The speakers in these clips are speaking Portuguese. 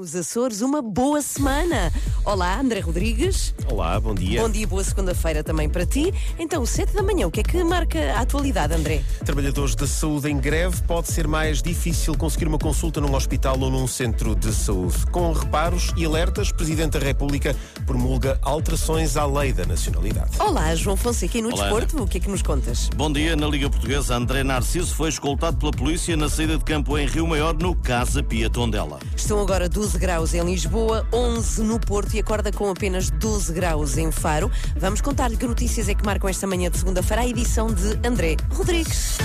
os Açores, uma boa semana. Olá, André Rodrigues. Olá, bom dia. Bom dia, boa segunda-feira também para ti. Então, 7 da manhã, o que é que marca a atualidade, André? Trabalhadores da saúde em greve, pode ser mais difícil conseguir uma consulta num hospital ou num centro de saúde. Com reparos e alertas, Presidente da República promulga alterações à lei da nacionalidade. Olá, João Fonseca, e no desporto, o que é que nos contas? Bom dia. Na Liga Portuguesa, André Narciso foi escoltado pela polícia na saída de campo em Rio Maior, no Casa Pia Tondela. Estão agora 12 graus em Lisboa, 11 no Porto e acorda com apenas 12 graus em Faro. Vamos contar-lhe que notícias é que marcam esta manhã de segunda-feira, a edição de André Rodrigues.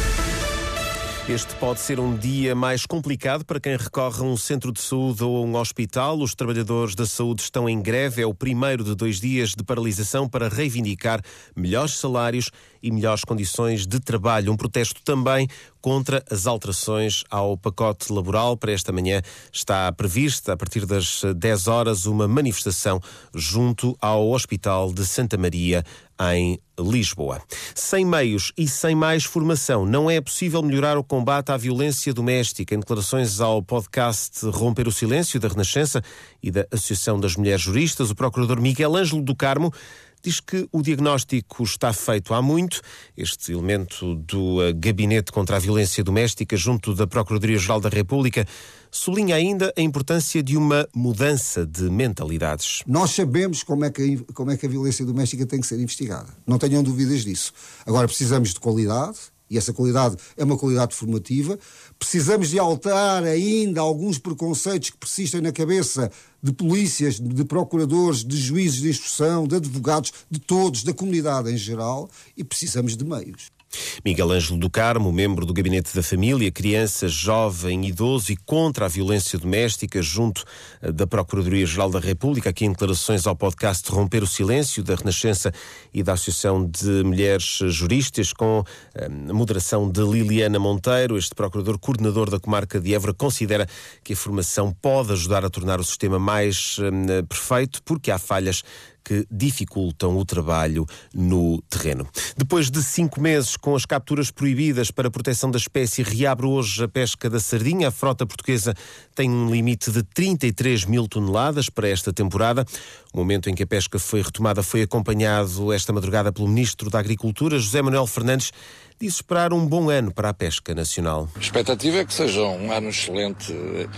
Este pode ser um dia mais complicado para quem recorre a um centro de saúde ou a um hospital. Os trabalhadores da saúde estão em greve. É o primeiro de 2 dias de paralisação para reivindicar melhores salários e melhores condições de trabalho. Um protesto também contra as alterações ao pacote laboral. Para esta manhã está prevista, a partir das 10 horas, uma manifestação junto ao Hospital de Santa Maria, em Lisboa. Sem meios e sem mais formação, não é possível melhorar o combate à violência doméstica. Em declarações ao podcast Romper o Silêncio, da Renascença e da Associação das Mulheres Juristas, o procurador Miguel Ângelo do Carmo diz que o diagnóstico está feito há muito. Este elemento do Gabinete contra a Violência Doméstica, junto da Procuradoria-Geral da República, sublinha ainda a importância de uma mudança de mentalidades. Nós sabemos como é que a violência doméstica tem que ser investigada. Não tenham dúvidas disso. Agora precisamos de qualidade, e essa qualidade é uma qualidade formativa. Precisamos de alterar ainda alguns preconceitos que persistem na cabeça de polícias, de procuradores, de juízes de instrução, de advogados, de todos, da comunidade em geral, e precisamos de meios. Miguel Ângelo do Carmo, membro do Gabinete da Família, Criança, Jovem, Idoso e contra a Violência Doméstica, junto da Procuradoria-Geral da República, aqui em declarações ao podcast Romper o Silêncio, da Renascença e da Associação de Mulheres Juristas, com a moderação de Liliana Monteiro. Este procurador coordenador da comarca de Évora considera que a formação pode ajudar a tornar o sistema mais perfeito, porque há falhas que dificultam o trabalho no terreno. Depois de 5 meses com as capturas proibidas para a proteção da espécie, reabre hoje a pesca da sardinha. A frota portuguesa tem um limite de 33 mil toneladas para esta temporada. O momento em que a pesca foi retomada foi acompanhado esta madrugada pelo Ministro da Agricultura, José Manuel Fernandes. Diz esperar um bom ano para a pesca nacional. A expectativa é que seja um ano excelente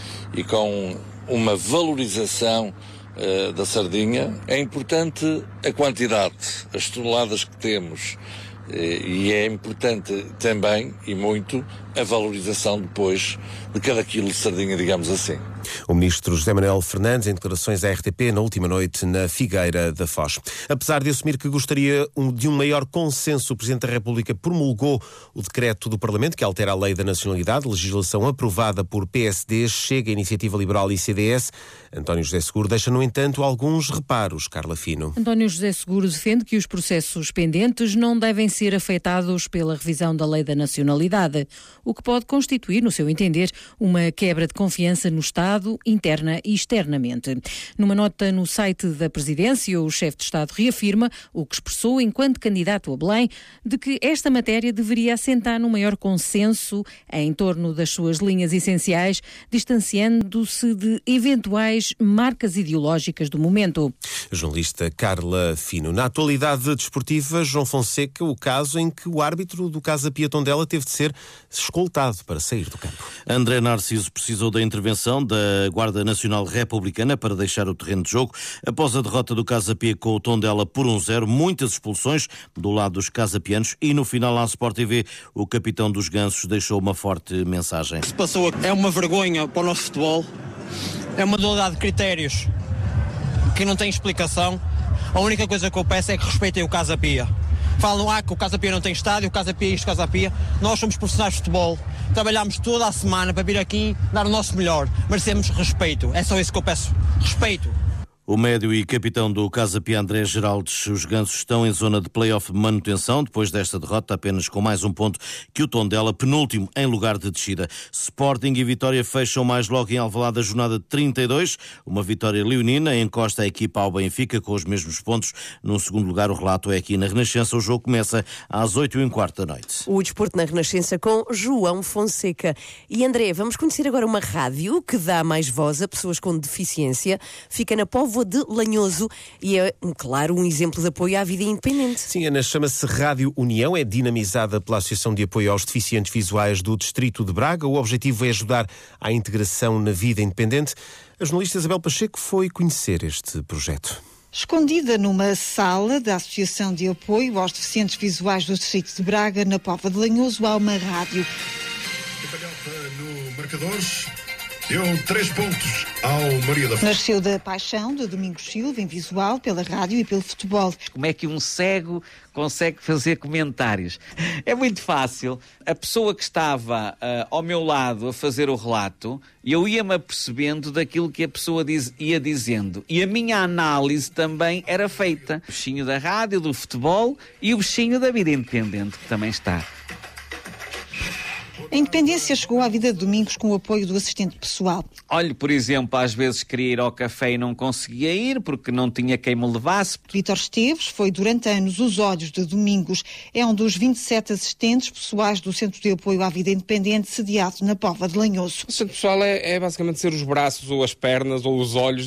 e com uma valorização da sardinha. É importante a quantidade, as toneladas que temos, e é importante também, e muito, a valorização depois de cada quilo de sardinha, digamos assim. O ministro José Manuel Fernandes, em declarações à RTP na última noite na Figueira da Foz. Apesar de assumir que gostaria de um maior consenso, o Presidente da República promulgou o decreto do Parlamento que altera a lei da nacionalidade, legislação aprovada por PSD, Chega, Iniciativa Liberal e CDS. António José Seguro deixa, no entanto, alguns reparos. Carla Fino. António José Seguro defende que os processos pendentes não devem ser afetados pela revisão da lei da nacionalidade, o que pode constituir, no seu entender, uma quebra de confiança no Estado, interna e externamente. Numa nota no site da Presidência, o chefe de Estado reafirma o que expressou enquanto candidato a Belém, de que esta matéria deveria assentar num maior consenso em torno das suas linhas essenciais, distanciando-se de eventuais marcas ideológicas do momento. Jornalista Carla Fino. Na atualidade desportiva, João Fonseca, o caso em que o árbitro do Casa Pia Tondela teve de ser escoltado para sair do campo. André Narciso precisou da intervenção da Guarda Nacional Republicana para deixar o terreno de jogo. Após a derrota do Casa Pia com o Tondela por 1-0, muitas expulsões do lado dos casapianos e no final à Sport TV o capitão dos Gansos deixou uma forte mensagem. O que se passou é uma vergonha para o nosso futebol, é uma dualidade de critérios que não tem explicação. A única coisa que eu peço é que respeitem o Casa Pia. Falam que o Casa Pia não tem estádio, o Casa Pia isto, o Casa Pia. Nós somos profissionais de futebol, trabalhamos toda a semana para vir aqui dar o nosso melhor. Merecemos respeito, é só isso que eu peço, respeito. O médio e capitão do Casa Pia, André Geraldes, os gansos estão em zona de play-off de manutenção, depois desta derrota, apenas com mais um ponto que o Tondela, penúltimo em lugar de descida. Sporting e Vitória fecham mais logo em Alvalade a jornada de 32, uma vitória leonina, encosta a equipa ao Benfica com os mesmos pontos. No segundo lugar, o relato é aqui na Renascença, o jogo começa às 8h15 da noite. O desporto na Renascença com João Fonseca. E André, vamos conhecer agora uma rádio que dá mais voz a pessoas com deficiência, fica na Póvoa de Lanhoso e é, claro, um exemplo de apoio à vida independente. Sim, Ana, chama-se Rádio União, é dinamizada pela Associação de Apoio aos Deficientes Visuais do Distrito de Braga. O objetivo é ajudar à integração na vida independente. A jornalista Isabel Pacheco foi conhecer este projeto. Escondida numa sala da Associação de Apoio aos Deficientes Visuais do Distrito de Braga, na Póvoa de Lanhoso, há uma rádio. No marcador, deu 3 pontos ao Maria da Fonte. Nasceu da paixão de Domingos Silva em visual, pela rádio e pelo futebol. Como é que um cego consegue fazer comentários? É muito fácil. A pessoa que estava ao meu lado a fazer o relato, eu ia-me apercebendo daquilo que a pessoa ia dizendo. E a minha análise também era feita. O bichinho da rádio, do futebol e o bichinho da vida independente, que também está. A independência chegou à vida de Domingos com o apoio do assistente pessoal. Olha, por exemplo, às vezes queria ir ao café e não conseguia ir porque não tinha quem me levasse. Vítor Esteves foi durante anos os olhos de Domingos. É um dos 27 assistentes pessoais do Centro de Apoio à Vida Independente sediado na Póvoa de Lanhoso. O assistente pessoal é basicamente ser os braços ou as pernas ou os olhos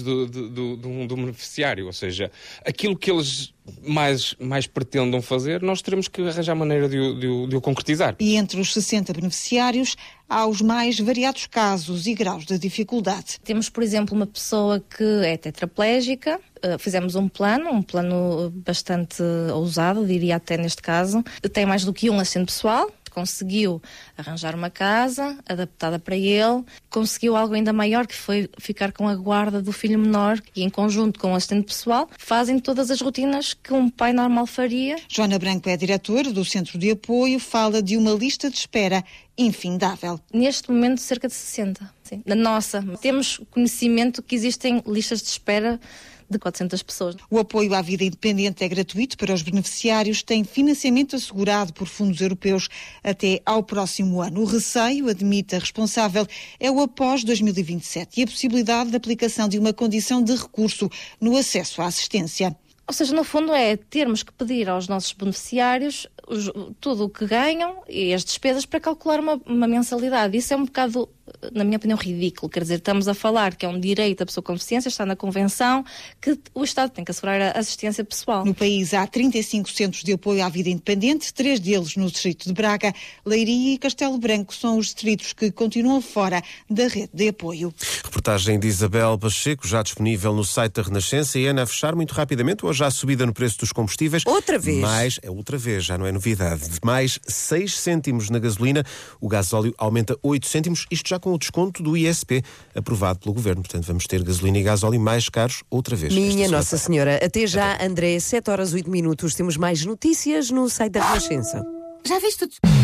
do beneficiário, ou seja, aquilo que eles mais pretendam fazer, nós teremos que arranjar maneira de o concretizar. E entre os 60 beneficiários, há os mais variados casos e graus de dificuldade. Temos, por exemplo, uma pessoa que é tetraplégica. Fizemos um plano bastante ousado, diria até neste caso. Tem mais do que um assistente pessoal. Conseguiu arranjar uma casa adaptada para ele, conseguiu algo ainda maior, que foi ficar com a guarda do filho menor e, em conjunto com o assistente pessoal, fazem todas as rotinas que um pai normal faria. Joana Branco é diretora do Centro de Apoio, fala de uma lista de espera infindável. Neste momento, cerca de 60. Sim. Na nossa, temos conhecimento que existem listas de espera de 400 pessoas. O apoio à vida independente é gratuito para os beneficiários, tem financiamento assegurado por fundos europeus até ao próximo ano. O receio, admite a responsável, é o após 2027 e a possibilidade de aplicação de uma condição de recurso no acesso à assistência. Ou seja, no fundo é termos que pedir aos nossos beneficiários tudo o que ganham e as despesas para calcular uma mensalidade. Isso é um bocado, na minha opinião, ridículo. Quer dizer, estamos a falar que é um direito da pessoa com deficiência, está na Convenção, que o Estado tem que assegurar a assistência pessoal. No país há 35 centros de apoio à vida independente, 3 deles no distrito de Braga. Leiria e Castelo Branco são os distritos que continuam fora da rede de apoio. Reportagem de Isabel Pacheco, já disponível no site da Renascença. E Ana, a fechar muito rapidamente, hoje há subida no preço dos combustíveis. Outra vez? Outra vez, já não é novidade. De mais 6 cêntimos na gasolina, o gasóleo aumenta 8 cêntimos, isto já com o desconto do ISP, aprovado pelo Governo. Portanto, vamos ter gasolina e gasóleo mais caros outra vez. Minha Nossa Senhora. Até já, André, 7h08. Temos mais notícias no site da Renascença. Já viste tudo?